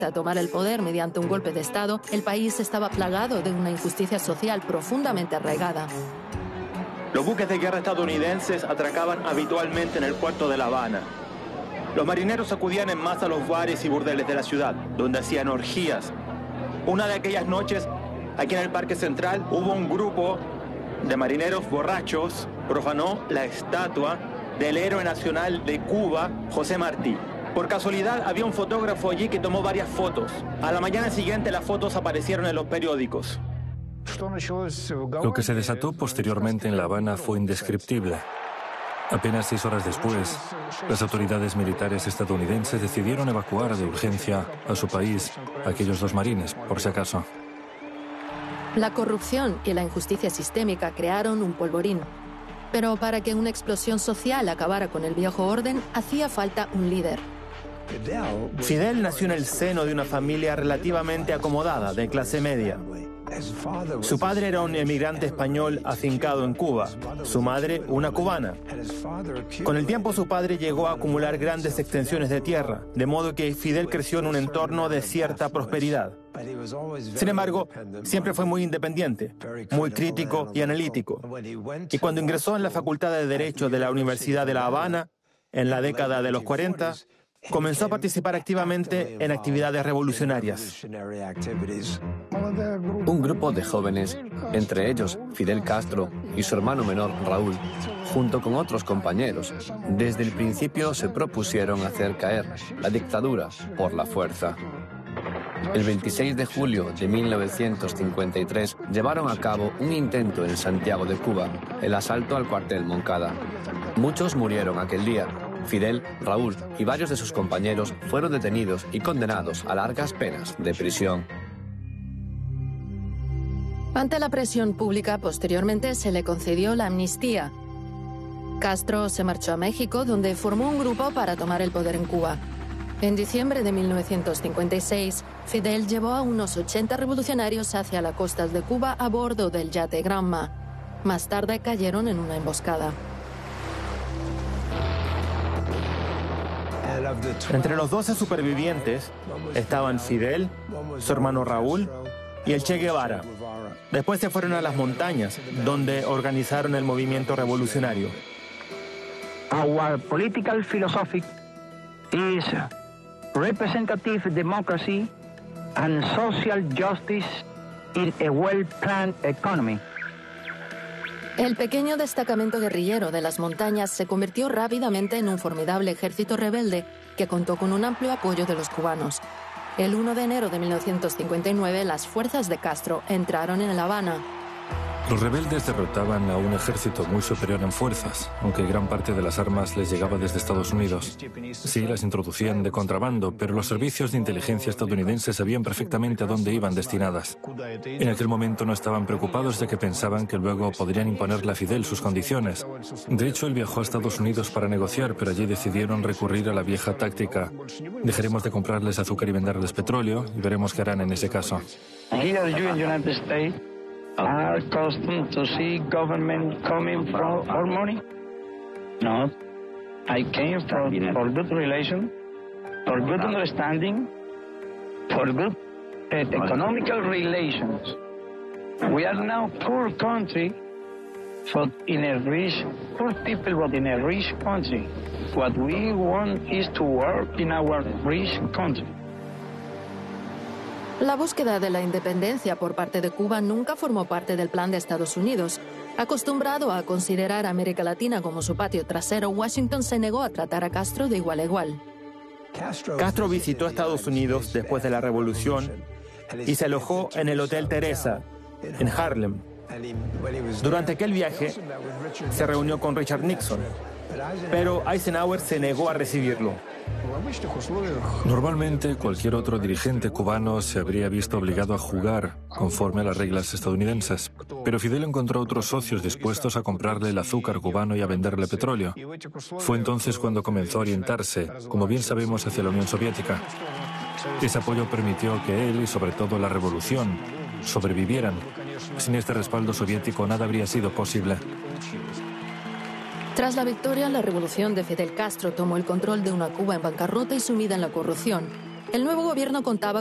a tomar el poder mediante un golpe de Estado, el país estaba plagado de una injusticia social profundamente arraigada. Los buques de guerra estadounidenses atracaban habitualmente en el puerto de La Habana. Los marineros acudían en masa a los bares y burdeles de la ciudad, donde hacían orgías. Una de aquellas noches, aquí en el Parque Central, hubo un grupo de marineros borrachos profanó la estatua del héroe nacional de Cuba, José Martí. Por casualidad, había un fotógrafo allí que tomó varias fotos. A la mañana siguiente, las fotos aparecieron en los periódicos. Lo que se desató posteriormente en La Habana fue indescriptible. Apenas 6 horas después, las autoridades militares estadounidenses decidieron evacuar de urgencia a su país a aquellos 2 marines, por si acaso. La corrupción y la injusticia sistémica crearon un polvorín. Pero para que una explosión social acabara con el viejo orden, hacía falta un líder. Fidel nació en el seno de una familia relativamente acomodada, de clase media. Su padre era un emigrante español afincado en Cuba, su madre una cubana. Con el tiempo su padre llegó a acumular grandes extensiones de tierra, de modo que Fidel creció en un entorno de cierta prosperidad. Sin embargo, siempre fue muy independiente, muy crítico y analítico. Y cuando ingresó en la Facultad de Derecho de la Universidad de La Habana, en la década de los 40, comenzó a participar activamente en actividades revolucionarias. Un grupo de jóvenes, entre ellos Fidel Castro y su hermano menor Raúl, junto con otros compañeros, desde el principio se propusieron hacer caer la dictadura por la fuerza. El 26 de julio de 1953 llevaron a cabo un intento en Santiago de Cuba, el asalto al cuartel Moncada. Muchos murieron aquel día. Fidel, Raúl y varios de sus compañeros fueron detenidos y condenados a largas penas de prisión. Ante la presión pública, posteriormente se le concedió la amnistía. Castro se marchó a México, donde formó un grupo para tomar el poder en Cuba. En diciembre de 1956, Fidel llevó a unos 80 revolucionarios hacia las costas de Cuba a bordo del yate Granma. Más tarde cayeron en una emboscada. Entre los 12 supervivientes estaban Fidel, su hermano Raúl y el Che Guevara. Después se fueron a las montañas, donde organizaron el movimiento revolucionario. Our political philosophy is representative democracy and social justice in a well-planned economy. El pequeño destacamento guerrillero de las montañas se convirtió rápidamente en un formidable ejército rebelde que contó con un amplio apoyo de los cubanos. El 1 de enero de 1959, las fuerzas de Castro entraron en La Habana. Los rebeldes derrotaban a un ejército muy superior en fuerzas, aunque gran parte de las armas les llegaba desde Estados Unidos. Sí, las introducían de contrabando, pero los servicios de inteligencia estadounidenses sabían perfectamente a dónde iban destinadas. En aquel momento no estaban preocupados de que pensaban que luego podrían imponerle a Fidel sus condiciones. De hecho, él viajó a Estados Unidos para negociar, pero allí decidieron recurrir a la vieja táctica. Dejaremos de comprarles azúcar y venderles petróleo y veremos qué harán en ese caso. Are accustomed to see government coming from our money? No. I came for good relation, for good understanding, for good economical relations. We are now poor country, but in a rich, poor people, but in a rich country. What we want is to work in our rich country. La búsqueda de la independencia por parte de Cuba nunca formó parte del plan de Estados Unidos. Acostumbrado a considerar a América Latina como su patio trasero, Washington se negó a tratar a Castro de igual a igual. Castro visitó Estados Unidos después de la Revolución y se alojó en el Hotel Teresa, en Harlem. Durante aquel viaje se reunió con Richard Nixon, pero Eisenhower se negó a recibirlo. Normalmente, cualquier otro dirigente cubano se habría visto obligado a jugar conforme a las reglas estadounidenses. Pero Fidel encontró otros socios dispuestos a comprarle el azúcar cubano y a venderle petróleo. Fue entonces cuando comenzó a orientarse, como bien sabemos, hacia la Unión Soviética. Ese apoyo permitió que él y sobre todo la revolución sobrevivieran. Sin este respaldo soviético nada habría sido posible. Tras la victoria, la revolución de Fidel Castro tomó el control de una Cuba en bancarrota y sumida en la corrupción. El nuevo gobierno contaba